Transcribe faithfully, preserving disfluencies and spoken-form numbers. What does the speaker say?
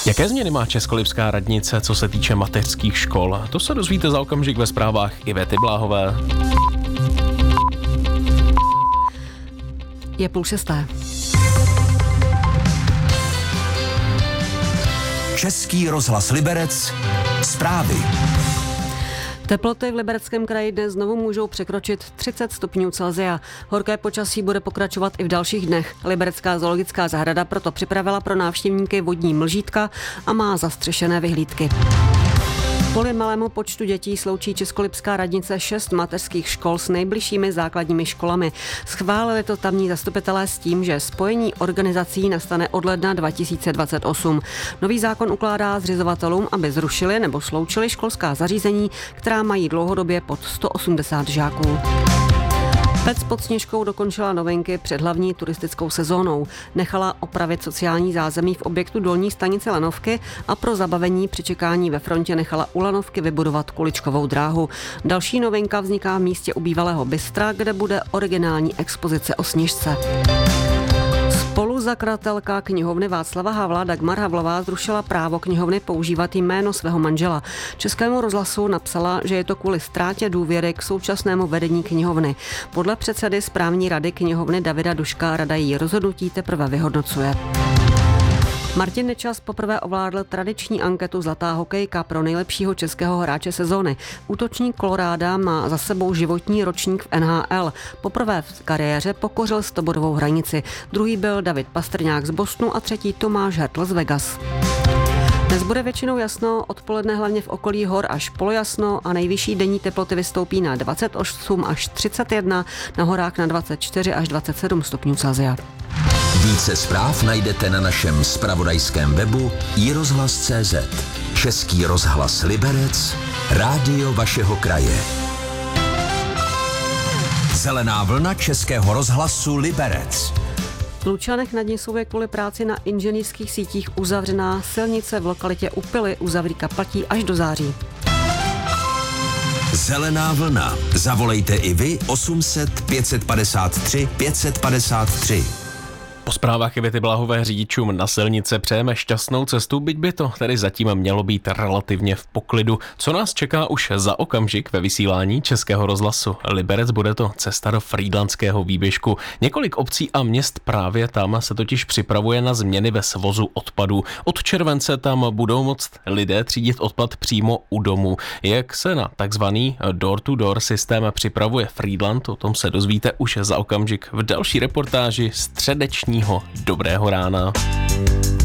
Jaké změny má Českolipská radnice, co se týče mateřských škol? To se dozvíte za okamžik ve zprávách Ivety Bláhové. Je půl šesté. Český rozhlas Liberec. Zprávy. Teploty v Libereckém kraji dnes znovu můžou překročit třicet stupňů Celsia. Horké počasí bude pokračovat i v dalších dnech. Liberecká zoologická zahrada proto připravila pro návštěvníky vodní mlžítka a má zastřešené vyhlídky. Kvůli malému počtu dětí sloučí Českolipská radnice šest mateřských škol s nejbližšími základními školami. Schválili to tamní zastupitelé s tím, že spojení organizací nastane od ledna dva tisíce dvacet osm. Nový zákon ukládá zřizovatelům, aby zrušili nebo sloučili školská zařízení, která mají dlouhodobě pod sto osmdesát žáků. Pec pod Sněžkou dokončila novinky před hlavní turistickou sezónou. Nechala opravit sociální zázemí v objektu dolní stanice Lanovky a pro zabavení při čekání ve frontě nechala u Lanovky vybudovat kuličkovou dráhu. Další novinka vzniká v místě u bývalého bystra, kde bude originální expozice o Sněžce. Spoluzakladatelka knihovny Václava Havla Dagmar Havlová zrušila právo knihovny používat jméno svého manžela. Českému rozhlasu napsala, že je to kvůli ztrátě důvěry k současnému vedení knihovny. Podle předsedy správní rady knihovny Davida Duška rada její rozhodnutí teprve vyhodnocuje. Martin Nečas poprvé ovládl tradiční anketu Zlatá hokejka pro nejlepšího českého hráče sezóny. Útočník Koloráda má za sebou životní ročník v N H L. Poprvé v kariéře pokořil stobodovou hranici. Druhý byl David Pastrňák z Bostonu a třetí Tomáš Hertl z Vegas. Dnes bude většinou jasno, odpoledne hlavně v okolí hor až polojasno a nejvyšší denní teploty vystoupí na dvacet osm až třicet jedna, na horách na dvacet čtyři až dvacet sedm stupňů Celsia. Více zpráv najdete na našem zpravodajském webu i rozhlas tečka cé zet. Český rozhlas Liberec, rádio vašeho kraje. Zelená vlna Českého rozhlasu Liberec. V Lučanech nad Nisou je kvůli práci na inženýrských sítích uzavřená silnice v lokalitě Upily. Uzavírka platí až do září. Zelená vlna. Zavolejte i vy osm set pět set padesát tři pět set padesát tři. Po zprávách Ivety Bláhové řidičům na silnice přejeme šťastnou cestu, byť by to tedy zatím mělo být relativně v poklidu. Co nás čeká už za okamžik ve vysílání Českého rozhlasu Liberec, bude to cesta do Frýdlantského výběžku. Několik obcí a měst právě tam se totiž připravuje na změny ve svozu odpadů. Od července tam budou moct lidé třídit odpad přímo u domu. Jak se na takzvaný door-to-door systém připravuje Frýdlant, o tom se dozvíte už za okamžik v další reportáži středečního Dobrého rána.